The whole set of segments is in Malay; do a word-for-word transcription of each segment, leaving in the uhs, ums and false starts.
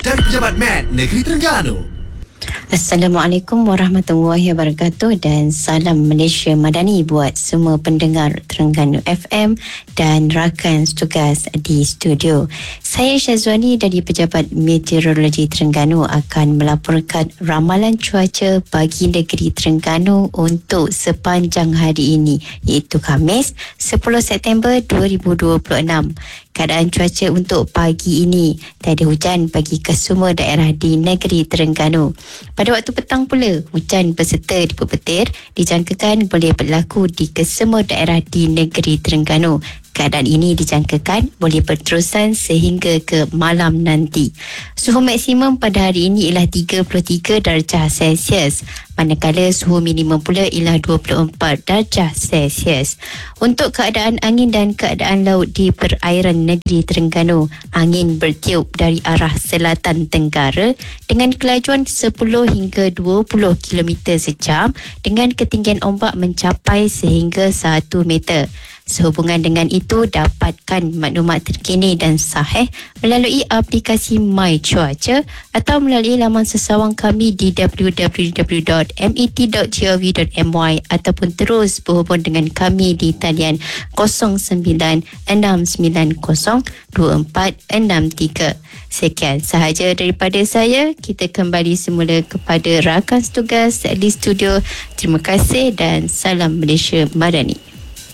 dari Pejabat Med Negeri Terengganu. Assalamualaikum warahmatullahi wabarakatuh dan salam Malaysia Madani buat semua pendengar Terengganu F M dan rakan tugas di studio. Saya Syazwani dari Pejabat Meteorologi Terengganu akan melaporkan ramalan cuaca bagi negeri Terengganu untuk sepanjang hari ini, iaitu Khamis sepuluh September dua ribu dua puluh enam. Keadaan cuaca untuk pagi ini, tiada hujan bagi kesemua daerah di negeri Terengganu. Pada waktu petang pula, hujan berserta debus petir dijangkakan boleh berlaku di kesemua daerah di negeri Terengganu. Keadaan ini dijangkakan boleh berterusan sehingga ke malam nanti. Suhu maksimum pada hari ini ialah tiga puluh tiga darjah Celsius, manakala suhu minimum pula ialah dua puluh empat darjah Celsius. Untuk keadaan angin dan keadaan laut di perairan negeri Terengganu, angin bertiup dari arah selatan tenggara dengan kelajuan sepuluh hingga dua puluh kilometer sejam dengan ketinggian ombak mencapai sehingga satu meter. Sehubungan dengan itu, dapatkan maklumat terkini dan sahih melalui aplikasi My Cuaca atau melalui laman sesawang kami di w w w dot met dot gov dot my ataupun terus berhubung dengan kami di talian kosong sembilan enam sembilan kosong dua empat enam tiga. Sekian sahaja daripada saya. Kita kembali semula kepada rakan tugas di studio. Terima kasih dan salam Malaysia Madani.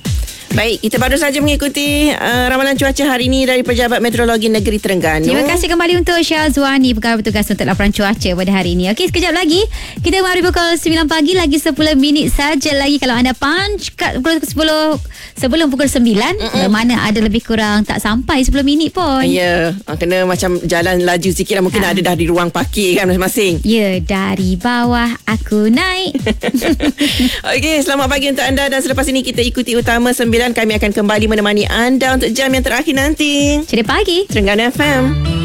Baik, kita baru saja mengikuti uh, ramalan cuaca hari ini dari Pejabat Meteorologi Negeri Terengganu. Terima kasih kembali untuk Syazwani, pegawai bertugas untuk laporan cuaca pada hari ini. Okey, sekejap lagi kita mari pukul sembilan pagi, lagi sepuluh minit saja lagi. Kalau anda punch kat pukul sepuluh sebelum pukul sembilan, Mm-mm. bermakna ada lebih kurang tak sampai sepuluh minit pun. Ya, yeah, kena macam jalan laju sikit lah. Mungkin ha. ada dah di ruang parkir kan masing-masing. Ya, yeah, dari bawah aku naik. Okey, selamat pagi untuk anda dan selepas ini kita ikuti Utama sembilan. Kami akan kembali menemani anda untuk jam yang terakhir nanti. Ceria pagi Terengganu F M.